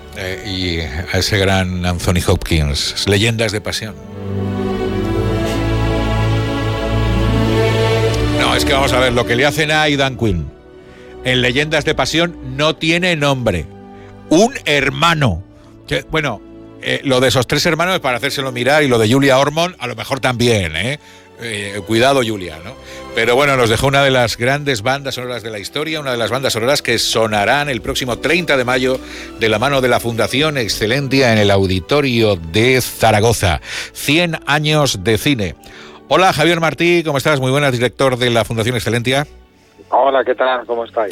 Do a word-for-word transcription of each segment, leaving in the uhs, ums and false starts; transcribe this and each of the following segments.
Eh, y a ese gran Anthony Hopkins, Leyendas de Pasión. No, es que vamos a ver, lo que le hacen a Aidan Quinn en Leyendas de Pasión no tiene nombre. Un hermano. Que, bueno, eh, lo de esos tres hermanos es para hacérselo mirar, y lo de Julia Ormond a lo mejor también, ¿eh? Eh, cuidado, Julia, ¿no? Pero bueno, nos dejó una de las grandes bandas sonoras de la historia, una de las bandas sonoras que sonarán el próximo treinta de mayo de la mano de la Fundación Excelentia en el Auditorio de Zaragoza. cien años de cine. Hola, Javier Martí, ¿cómo estás? Muy buenas, director de la Fundación Excelentia. Hola, ¿qué tal? ¿Cómo estáis?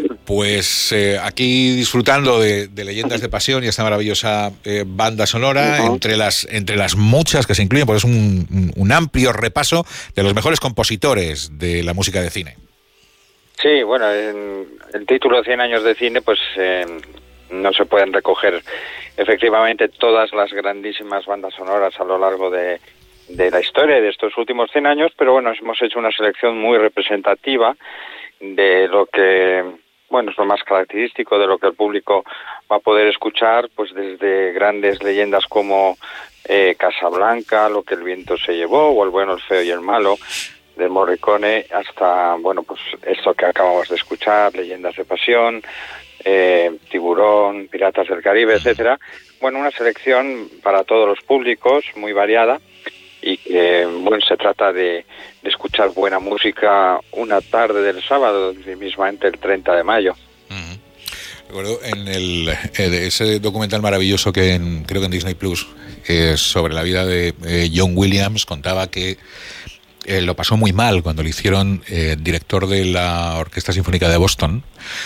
Pues eh, aquí disfrutando de, de Leyendas de Pasión y esta maravillosa eh, banda sonora, uh-huh. entre las entre las muchas que se incluyen, porque es un, un, un amplio repaso de los mejores compositores de la música de cine. Sí, bueno, en el título cien años de cine, pues eh, no se pueden recoger efectivamente todas las grandísimas bandas sonoras a lo largo de, de la historia de estos últimos cien años, pero bueno, hemos hecho una selección muy representativa de lo que, bueno, es lo más característico de lo que el público va a poder escuchar, pues desde grandes leyendas como eh, Casablanca, Lo que el viento se llevó, o El bueno, el feo y el malo, de Morricone, hasta, bueno, pues esto que acabamos de escuchar, Leyendas de Pasión, eh, Tiburón, Piratas del Caribe, etcétera. Bueno, una selección para todos los públicos, muy variada, y que, bueno, se trata de, de escuchar buena música una tarde del sábado, mismamente el treinta de mayo. Uh-huh. Recuerdo en el, ese documental maravilloso que en, creo que en Disney Plus, eh, sobre la vida de eh, John Williams, contaba que eh, lo pasó muy mal cuando le hicieron eh, director de la Orquesta Sinfónica de Boston,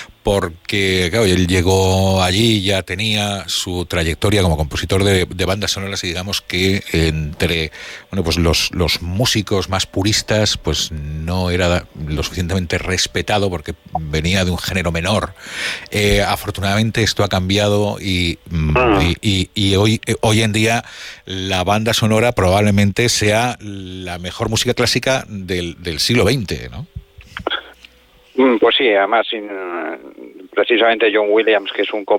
porque claro, él llegó allí y ya tenía su trayectoria como compositor de, de bandas sonoras, y digamos que entre bueno pues los, los músicos más puristas pues no era lo suficientemente respetado porque venía de un género menor. Eh, afortunadamente esto ha cambiado y, y, y, y hoy, hoy en día la banda sonora probablemente sea la mejor música clásica del, del siglo veinte, ¿no? Pues sí, además precisamente John Williams, que es un